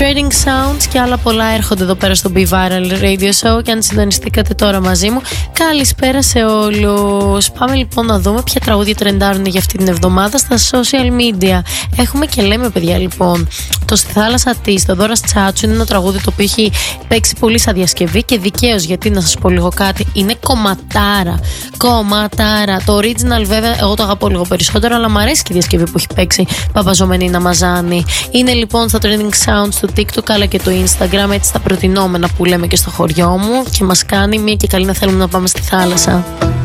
Trading Sounds και άλλα πολλά έρχονται εδώ πέρα στο Be Viral Radio Show. Και αν συντονιστήκατε τώρα μαζί μου, καλησπέρα σε όλους. Πάμε λοιπόν να δούμε ποια τραγούδια τρεντάρουν για αυτή την εβδομάδα στα social media. Έχουμε και λέμε, παιδιά, λοιπόν, το Στη Θάλασσα της, το Δώρας Τσάτσου, είναι ένα τραγούδι το οποίο έχει παίξει πολύ σαν διασκευή και δικαίως, γιατί να σας πω λίγο κάτι, είναι κομματάρα. Κομματάρα. Το original, βέβαια, εγώ το αγαπώ λίγο περισσότερο, αλλά μου αρέσει και η διασκευή που έχει παίξει Παπαζωμενίνα Μαζάνη. Είναι λοιπόν στα trending sounds του TikTok αλλά και το Instagram, έτσι τα προτινόμενα που λέμε και στο χωριό μου, και μας κάνει μία και καλή να θέλουμε να πάμε στη θάλασσα.